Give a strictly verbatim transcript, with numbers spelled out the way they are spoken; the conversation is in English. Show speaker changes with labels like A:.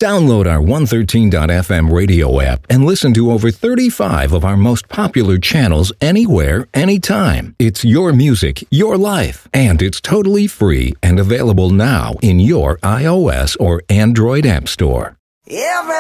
A: Download our one thirteen dot f m radio app and listen to over thirty-five of our most popular channels anywhere, anytime. It's your music, your life, and it's totally free and available now in your iOS or Android app store.
B: Everybody